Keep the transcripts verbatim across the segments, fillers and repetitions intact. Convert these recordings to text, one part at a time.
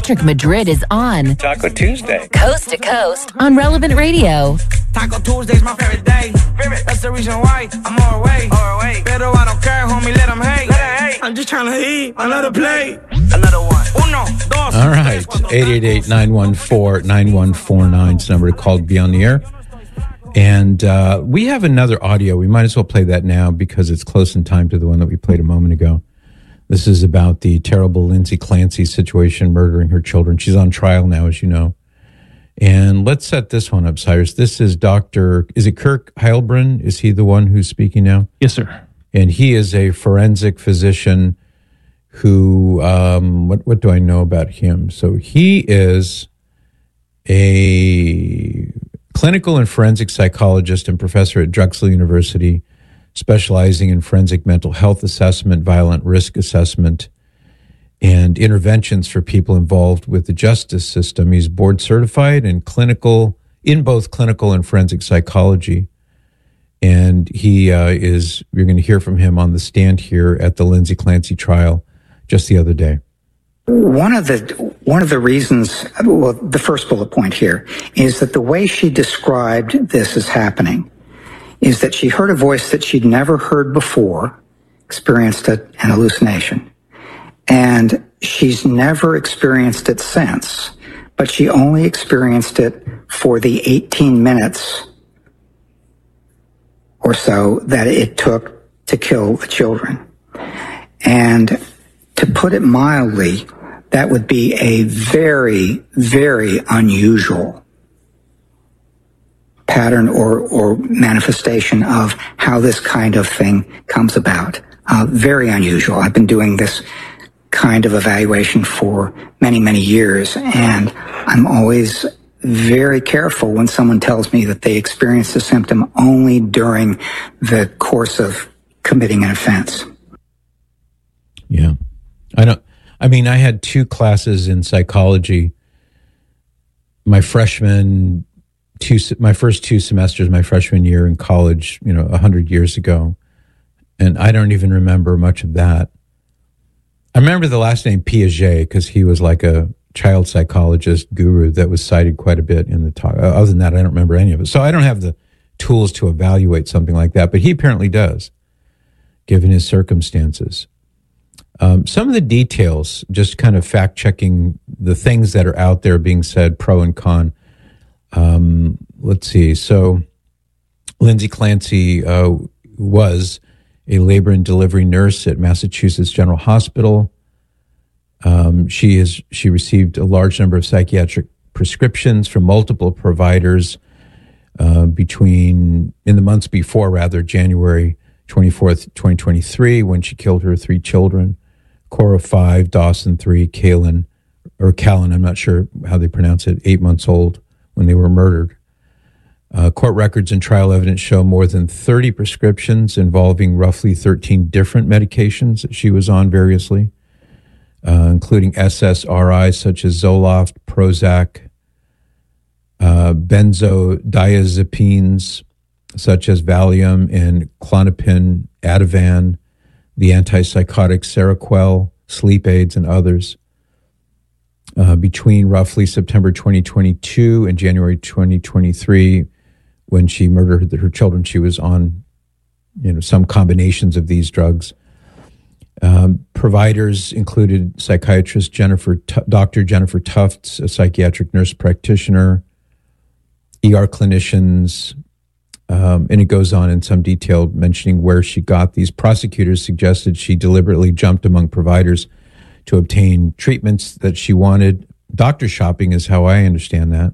Patrick Madrid is on Taco Tuesday, coast to coast on Relevant Radio. Taco Tuesday's my favorite day. That's the reason why I'm all away. Pero I don't care, homie, let them hate. I'm just trying to eat another plate. Another one. Uno, dos. All right. eight eight eight, nine one four, nine one four nine is the number to call to be on the air. And uh, we have another audio. We might as well play that now because it's close in time to the one that we played a moment ago. This is about the terrible Lindsay Clancy situation, murdering her children. She's on trial now, as you know. And let's set this one up, Cyrus. This is Doctor, is it Kirk Heilbrunn? Is he the one who's speaking now? Yes, sir. And he is a forensic physician who, um, what, what do I know about him? So he is a clinical and forensic psychologist and professor at Drexel University, specializing in forensic mental health assessment, violent risk assessment, and interventions for people involved with the justice system. He's board certified in clinical, in both clinical and forensic psychology. And he uh, is, you're going to hear from him on the stand here at the Lindsay Clancy trial just the other day. One of the one of the reasons, well, the first bullet point here is that the way she described this as happening is that she heard a voice that she'd never heard before, experienced a, an hallucination, and she's never experienced it since, but she only experienced it for the eighteen minutes or so that it took to kill the children. And to put it mildly, that would be a very, very unusual pattern or, or manifestation of how this kind of thing comes about. Uh, very unusual. I've been doing this kind of evaluation for many, many years, and I'm always very careful when someone tells me that they experienced a symptom only during the course of committing an offense. Yeah. I don't, I mean, I had two classes in psychology. My freshman, two, my first two semesters, my freshman year in college, you know, a hundred years ago. And I don't even remember much of that. I remember the last name Piaget because he was like a child psychologist guru that was cited quite a bit in the talk. Other than that, I don't remember any of it. So I don't have the tools to evaluate something like that, but he apparently does, given his circumstances. Um, some of the details, just kind of fact-checking the things that are out there being said, pro and con. Um, let's see. So Lindsay Clancy uh, was a labor and delivery nurse at Massachusetts General Hospital. Um, she is she received a large number of psychiatric prescriptions from multiple providers uh, between, in the months before, rather, January twenty-fourth, twenty twenty-three, when she killed her three children. Cora five, Dawson three, Kaylin, or Callan, I'm not sure how they pronounce it, eight months old when they were murdered. Uh, court records and trial evidence show more than thirty prescriptions involving roughly thirteen different medications that she was on variously, uh, including S S R Is such as Zoloft, Prozac, uh, benzodiazepines such as Valium and Klonopin, Ativan, the antipsychotic Seroquel, sleep aids, and others. Uh, between roughly September twenty twenty-two and January twenty twenty-three, when she murdered her children, she was on, you know, some combinations of these drugs. Um, providers included psychiatrist Jennifer, T- Doctor Jennifer Tufts, a psychiatric nurse practitioner, E R clinicians, um, and it goes on in some detail mentioning where she got these. Prosecutors suggested she deliberately jumped among providers to obtain treatments that she wanted. Doctor shopping is how I understand that.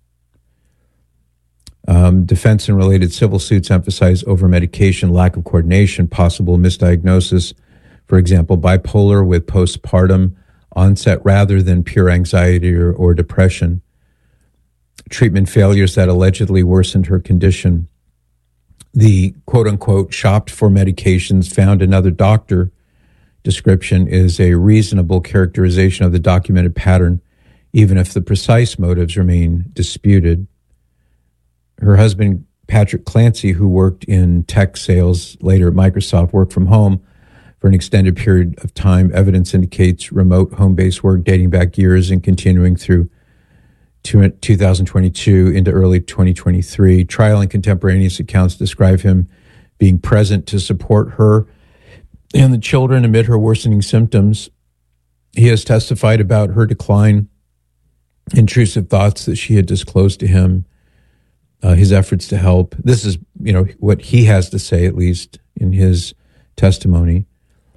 Um, defense and related civil suits emphasize over-medication, lack of coordination, possible misdiagnosis, for example, bipolar with postpartum onset rather than pure anxiety or, or depression, treatment failures that allegedly worsened her condition. The quote-unquote shopped for medications, found another doctor description is a reasonable characterization of the documented pattern, even if the precise motives remain disputed. Her husband, Patrick Clancy, who worked in tech sales, later at Microsoft, worked from home for an extended period of time. Evidence indicates remote home-based work dating back years and continuing through two thousand twenty-two into early twenty twenty-three. Trial and contemporaneous accounts describe him being present to support her and the children amid her worsening symptoms. He has testified about her decline, intrusive thoughts that she had disclosed to him, uh, his efforts to help. This is, you know, what he has to say, at least in his testimony.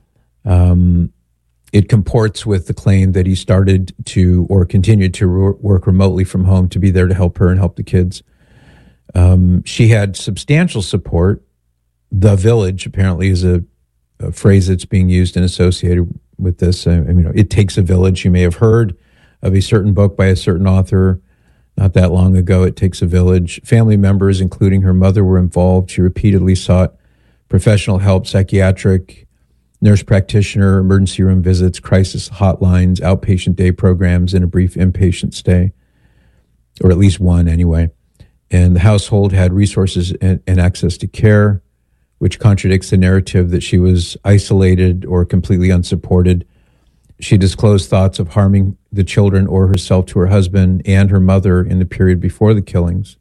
Um, it comports with the claim that he started to or continued to re- work remotely from home to be there to help her and help the kids. Um, she had substantial support. The village apparently is a, a phrase that's being used and associated with this. I mean, you know, it takes a village. You may have heard of a certain book by a certain author not that long ago. It takes a village. Family members, including her mother, were involved. She repeatedly sought professional help, psychiatric, nurse practitioner, emergency room visits, crisis hotlines, outpatient day programs, and a brief inpatient stay, or at least one anyway. And the household had resources and, and access to care, which contradicts the narrative that she was isolated or completely unsupported. She disclosed thoughts of harming the children or herself to her husband and her mother in the period before the killings.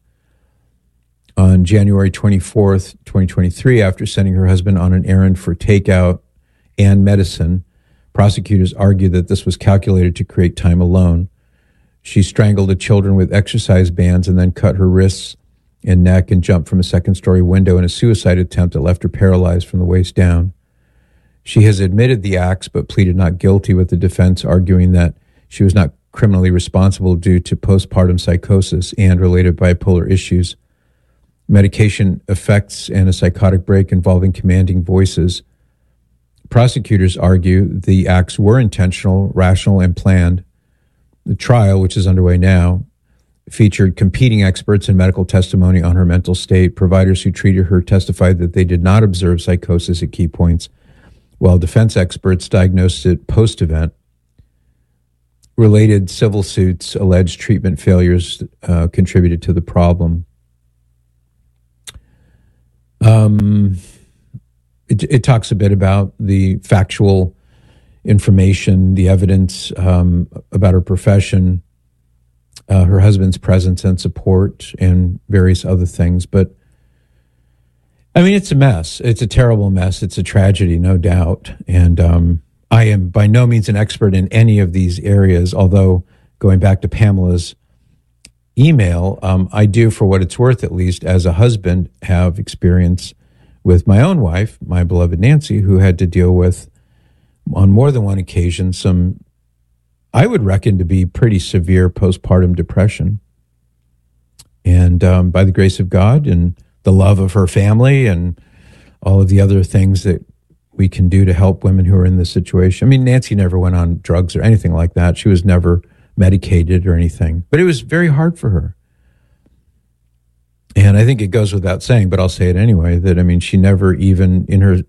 On January twenty-fourth, twenty twenty-three, after sending her husband on an errand for takeout and medicine, prosecutors argued that this was calculated to create time alone. She strangled the children with exercise bands and then cut her wrists and neck and jumped from a second-story window in a suicide attempt that left her paralyzed from the waist down. She has admitted the acts but pleaded not guilty, with the defense arguing that she was not criminally responsible due to postpartum psychosis and related bipolar issues, medication effects, and a psychotic break involving commanding voices. Prosecutors argue the acts were intentional, rational, and planned. The trial, which is underway now, featured competing experts and medical testimony on her mental state. Providers who treated her testified that they did not observe psychosis at key points, while defense experts diagnosed it post-event. Related civil suits alleged treatment failures uh, contributed to the problem. Um, it, it talks a bit about the factual information, the evidence um, about her profession, uh, her husband's presence and support, and various other things. But, I mean, it's a mess. It's a terrible mess. It's a tragedy, no doubt. And um, I am by no means an expert in any of these areas, although going back to Pamela's email, um, I do, for what it's worth, at least as a husband, have experience with my own wife, my beloved Nancy, who had to deal with, on more than one occasion, some, I would reckon to be pretty severe postpartum depression. And um, by the grace of God and the love of her family and all of the other things that we can do to help women who are in this situation. I mean, Nancy never went on drugs or anything like that. She was never medicated or anything, but it was very hard for her. And I think it goes without saying, but I'll say it anyway, that, I mean, she never even in her,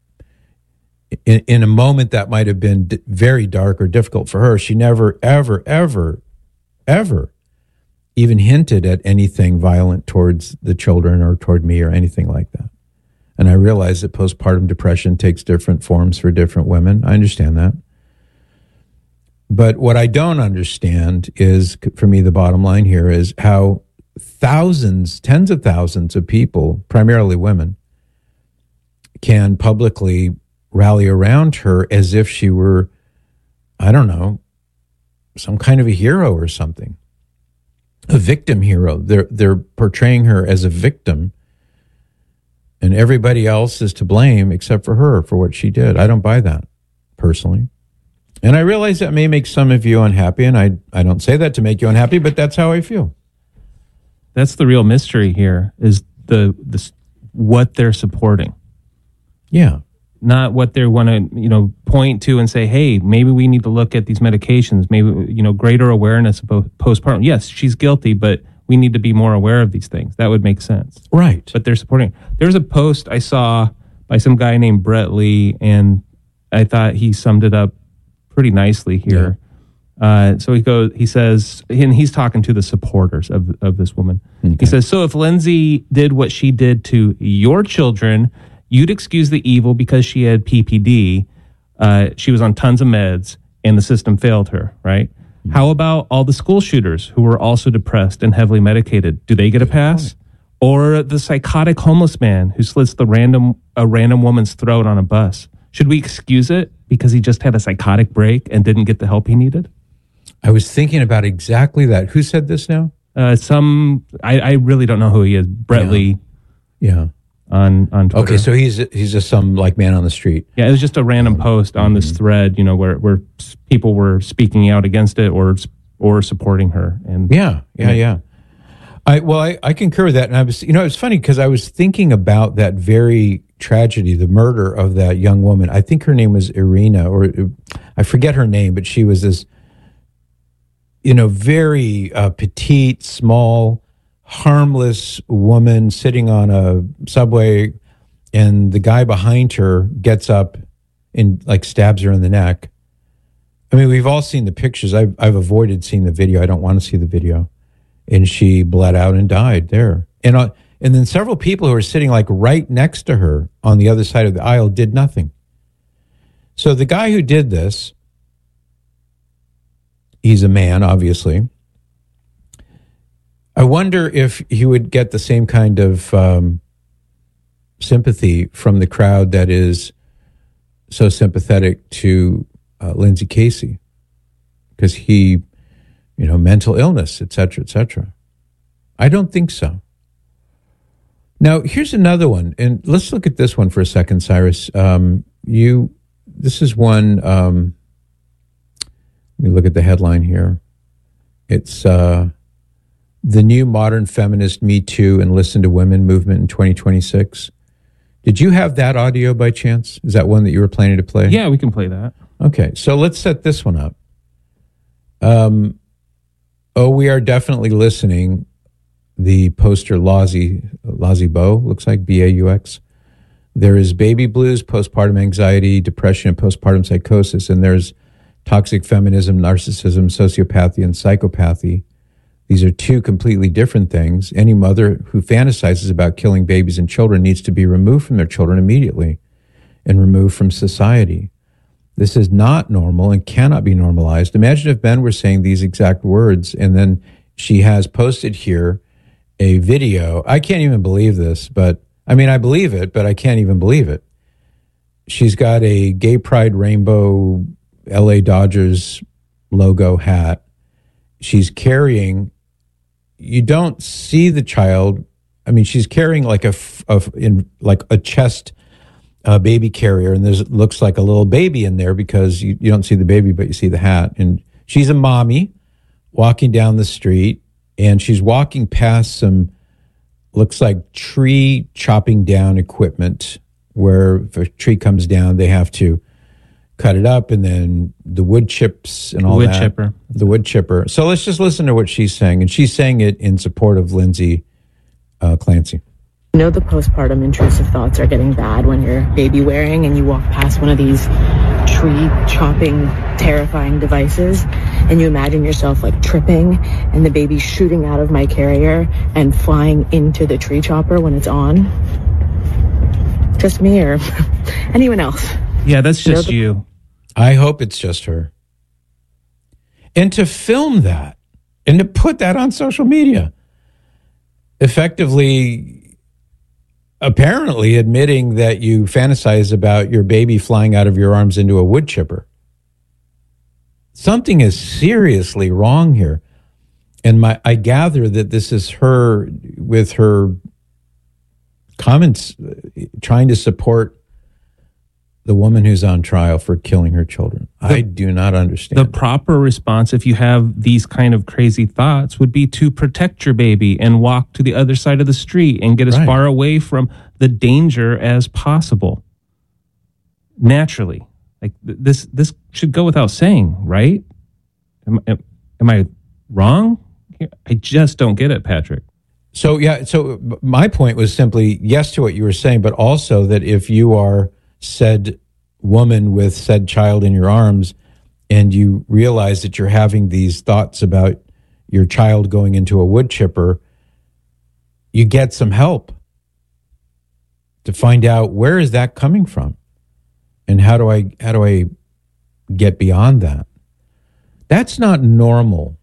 in, in a moment that might have been d- very dark or difficult for her, she never, ever, ever, ever even hinted at anything violent towards the children or toward me or anything like that. And I realize that postpartum depression takes different forms for different women. I understand that. But what I don't understand is, for me, the bottom line here is how thousands, tens of thousands of people, primarily women, can publicly rally around her as if she were, I don't know, some kind of a hero or something. A victim hero. They're they're portraying her as a victim, and everybody else is to blame except for her for what she did. I don't buy that, personally. And I realize that may make some of you unhappy, and I, I don't say that to make you unhappy, but that's how I feel. That's the real mystery here, is the, the what they're supporting. Yeah. Not what they want to, you know, point to and say, hey, maybe we need to look at these medications, maybe, you know, greater awareness of postpartum. Yes, she's guilty, but we need to be more aware of these things. That would make sense. Right. But they're supporting. There's a post I saw by some guy named Brett Lee, and I thought he summed it up pretty nicely here. Yeah. Uh, so he goes, he says, and he's talking to the supporters of, of this woman. Okay. He says, so if Lindsay did what she did to your children, You'd excuse the evil because she had P P D. Uh, she was on tons of meds and the system failed her, right? Mm-hmm. How about all the school shooters who were also depressed and heavily medicated? Do they get a pass? Or the psychotic homeless man who slits the random a random woman's throat on a bus? Should we excuse it because he just had a psychotic break and didn't get the help he needed? I was thinking about exactly that. Who said this now? Uh, some, I, I really don't know who he is. Brett yeah. Lee. Yeah. On, on Twitter. Okay, so he's he's just some like man on the street. Yeah, it was just a random post on this thread, you know, where, where people were speaking out against it or or supporting her. And yeah, yeah, yeah. I well, I, I concur with that. And I was, you know, it's funny because I was thinking about that very tragedy, the murder of that young woman. I think her name was Irina, or I forget her name, but she was this, you know, very uh, petite, small, harmless woman sitting on a subway, and the guy behind her gets up and like stabs her in the neck. I mean, we've all seen the pictures. I've I've avoided seeing the video. I don't want to see the video. And she bled out and died there. And uh, and then several people who were sitting like right next to her on the other side of the aisle did nothing. So the guy who did this, he's a man, obviously. I wonder if he would get the same kind of um, sympathy from the crowd that is so sympathetic to uh, Lindsay Casey, because he, you know, mental illness, et cetera, et cetera. I don't think so. Now, here's another one, and let's look at this one for a second, Cyrus. Um, you, this is one. Um, let me look at the headline here. It's uh, the new modern feminist Me Too and Listen to Women movement in twenty twenty-six. Did you have that audio by chance? Is that one that you were planning to play? Yeah, we can play that. Okay, so let's set this one up. Um, oh, we are definitely listening. The poster Lozzie, Lozzie Bo, looks like B A U X. There is baby blues, postpartum anxiety, depression, and postpartum psychosis. And there's toxic feminism, narcissism, sociopathy, and psychopathy. These are two completely different things. Any mother who fantasizes about killing babies and children needs to be removed from their children immediately and removed from society. This is not normal and cannot be normalized. Imagine if Ben were saying these exact words, and then she has posted here a video. I can't even believe this, but I mean, I believe it, but I can't even believe it. She's got a gay pride rainbow L A Dodgers logo hat. She's carrying, you don't see the child. I mean, she's carrying like a, a in like a chest uh, baby carrier, and there's looks like a little baby in there because you, you don't see the baby, but you see the hat. And she's a mommy walking down the street. And she's walking past some, looks like tree chopping down equipment, where if a tree comes down, they have to cut it up, and then the wood chips and all wood that. chipper. The wood chipper. So let's just listen to what she's saying. And she's saying it in support of Lindsay uh, Clancy. You know the postpartum intrusive thoughts are getting bad when you're baby wearing and you walk past one of these tree chopping, terrifying devices, and you imagine yourself like tripping and the baby shooting out of my carrier and flying into the tree chopper when it's on. Just me or anyone else? Yeah, that's just you know the- you. I hope it's just her. And to film that and to put that on social media, effectively, apparently admitting that you fantasize about your baby flying out of your arms into a wood chipper. Something is seriously wrong here. And my, I gather that this is her with her comments trying to support the woman who's on trial for killing her children. The, I do not understand. The that. proper response, if you have these kind of crazy thoughts, would be to protect your baby and walk to the other side of the street and get as Right. far away from the danger as possible. Naturally. Like th- this this should go without saying, right? Am, am, am I wrong? I just don't get it, Patrick. So, yeah, so my point was simply yes to what you were saying, but also that if you are said woman with said child in your arms and you realize that you're having these thoughts about your child going into a wood chipper, you get some help. to find out where is that coming from, and how do I how do I get beyond that? That's not normal.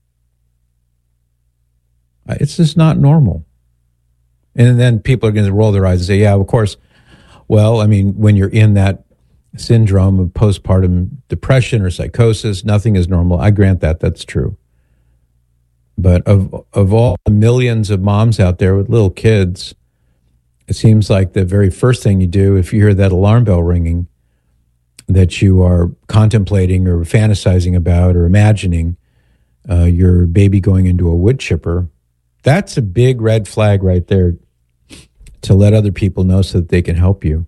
It's just not normal. And then people are going to roll their eyes and say, yeah, of course. Well, I mean, when you're in that syndrome of postpartum depression or psychosis, nothing is normal. I grant that. That's true. But of of all the millions of moms out there with little kids, it seems like the very first thing you do, if you hear that alarm bell ringing, that you are contemplating or fantasizing about or imagining uh, your baby going into a wood chipper, that's a big red flag right there to let other people know so that they can help you.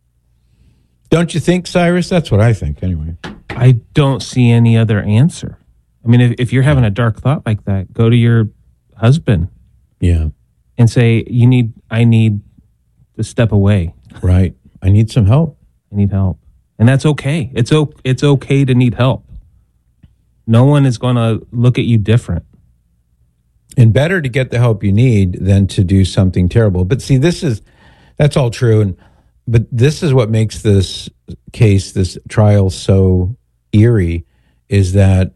Don't you think, Cyrus? That's what I think, anyway. I don't see any other answer. I mean, if, if you're having a dark thought like that, go to your husband. Yeah. And say, you need, I need to step away. Right. I need some help. I need help. And that's okay. It's, o- it's okay to need help. No one is going to look at you different. And better to get the help you need than to do something terrible. But see, this is, that's all true. And, but this is what makes this case, this trial so eerie, is that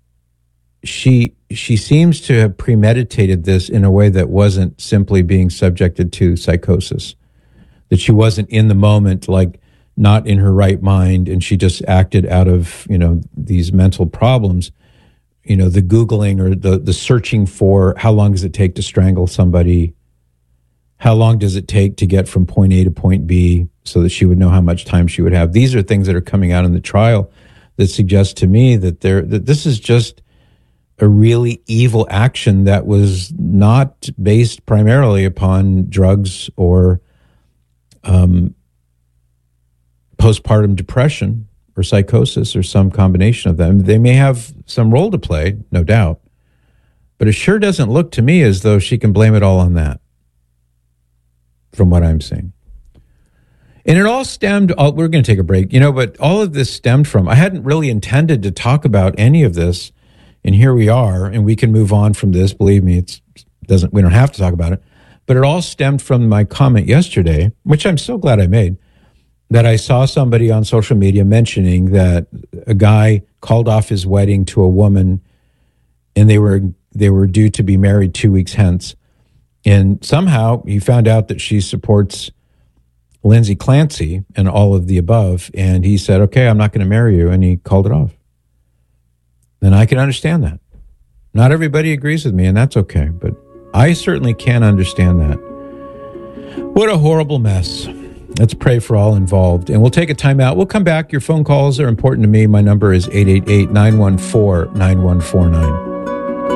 she, she seems to have premeditated this in a way that wasn't simply being subjected to psychosis, that she wasn't in the moment, like not in her right mind. And she just acted out of, you know, these mental problems. You know, the Googling or the, the searching for how long does it take to strangle somebody? How long does it take to get from point A to point B so that she would know how much time she would have? These are things that are coming out in the trial that suggest to me that there that this is just a really evil action that was not based primarily upon drugs or um, postpartum depression or psychosis or some combination of them. They may have some role to play, no doubt, but it sure doesn't look to me as though she can blame it all on that, from what I'm seeing. And it all stemmed, we're going to take a break, you know, but all of this stemmed from, I hadn't really intended to talk about any of this, and here we are, and we can move on from this. Believe me, it's doesn't, we don't have to talk about it, but it all stemmed from my comment yesterday, which I'm so glad I made, that I saw somebody on social media mentioning that a guy called off his wedding to a woman, and they were they were due to be married two weeks hence. And somehow he found out that she supports Lindsay Clancy and all of the above, and he said, okay, I'm not going to marry you, and he called it off. And I can understand that. Not everybody agrees with me, and that's okay, but I certainly can understand that. What a horrible mess. Let's pray for all involved. And we'll take a time out. We'll come back. Your phone calls are important to me. My number is eight eight eight, nine one four, nine one four nine.